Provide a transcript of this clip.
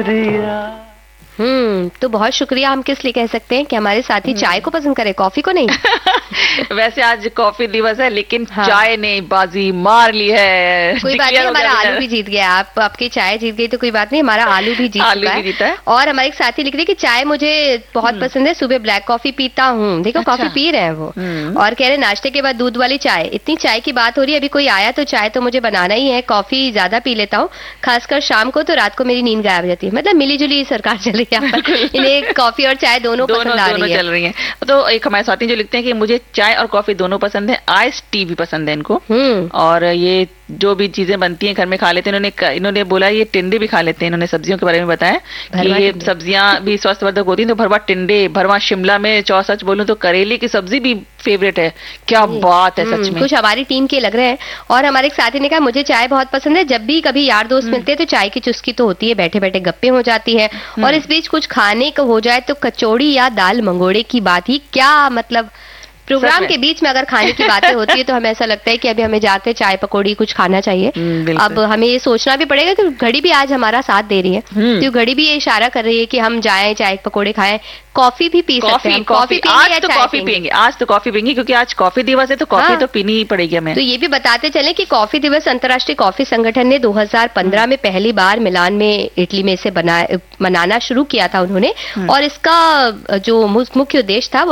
तो बहुत शुक्रिया हम किस लिए कह सकते हैं कि हमारे साथी चाय को पसंद करे, कॉफी को नहीं। वैसे आज कॉफी दिवस है, लेकिन चाय ने बाजी मार ली है। कोई बात नहीं, हमारा आलू भी जीत गया। आपकी चाय जीत गई तो कोई बात नहीं, हमारा आलू भी जीता है। और हमारे एक साथी लिख रहे कि चाय मुझे बहुत पसंद है, सुबह ब्लैक कॉफी पीता हूँ। देखो कॉफी पी रहे हैं वो। और कह रहे नाश्ते के बाद दूध वाली चाय। इतनी चाय की बात हो रही है, अभी कोई आया तो चाय तो मुझे बनाना ही है। कॉफी ज्यादा पी लेता हूँ, खासकर शाम को, तो रात को मेरी नींद गायब जाती है। मतलब मिली जुली सरकार चल रही है, इन्हें कॉफी और चाय दोनों पसंद आ रही है। चल रही है। तो एक हमारे साथी जो लिखते हैं कि मुझे चाय और कॉफी दोनों पसंद है, आइस टी भी पसंद है इनको। और ये जो भी चीजें बनती हैं घर में खा लेते हैं। इन्होंने बोला ये टिंडे भी खा लेते हैं। इन्होंने सब्जियों के बारे में बताया कि ये सब्जियां भी स्वास्थ्यवर्धक होती हैं। तो भरवा टिंडे, भरवा शिमला मिर्च, और सच बोलूं तो करेले की सब्जी भी फेवरेट है। क्या बात है, सच में कुछ हमारी टीम के लग रहे हैं। और हमारे एक साथी ने कहा मुझे चाय बहुत पसंद है, जब भी कभी यार दोस्त मिलते हैं तो चाय की चुस्की तो होती है, बैठे बैठे गप्पे हो जाती है। और इस बीच कुछ खाने को हो जाए तो कचौड़ी या दाल मंगोड़े की बात ही क्या। मतलब प्रोग्राम के बीच में अगर खाने की बातें होती है तो हमें ऐसा लगता है कि अभी हमें जाते चाय पकौड़ी कुछ खाना चाहिए। अब हमें ये सोचना भी पड़ेगा कि घड़ी भी आज हमारा साथ दे रही है, तो घड़ी भी ये इशारा कर रही है कि हम जाएं चाय पकौड़े खाएं, कॉफी भी पी सकते हैं। कॉफी आज तो कॉफी पियेंगे, आज तो कॉफी पियेंगे क्योंकि आज कॉफी दिवस है, तो कॉफी तो पीनी ही पड़ेगी हमें। तो ये भी बताते चले कि कॉफी दिवस अंतर्राष्ट्रीय कॉफी संगठन ने 2015 में पहली बार मिलान में, इटली में इसे मनाना शुरू किया था उन्होंने। और इसका जो मुख्य उद्देश्य था